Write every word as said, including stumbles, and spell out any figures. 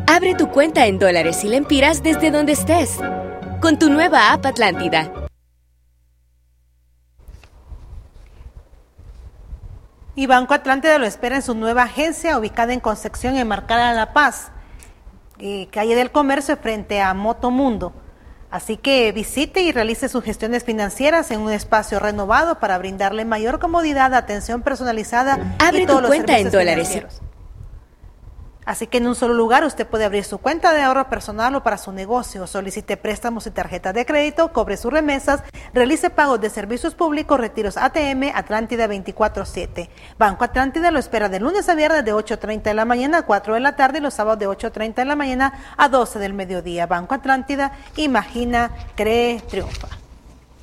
Abre tu cuenta en dólares y lempiras desde donde estés. Con tu nueva app Atlántida. Y Banco Atlántida lo espera en su nueva agencia ubicada en Concepción, enmarcada en La Paz, eh, calle del Comercio, frente a Motomundo. Así que visite y realice sus gestiones financieras en un espacio renovado para brindarle mayor comodidad, atención personalizada. Abre y todos tu los cuenta en dólares. financieros. Así que en un solo lugar usted puede abrir su cuenta de ahorro personal o para su negocio, solicite préstamos y tarjetas de crédito, cobre sus remesas, realice pagos de servicios públicos, retiros A T M, Atlántida veinticuatro siete. Banco Atlántida lo espera de lunes a viernes de ocho treinta de la mañana a cuatro de la tarde y los sábados de ocho treinta de la mañana a doce del mediodía. Banco Atlántida, imagina, cree, triunfa.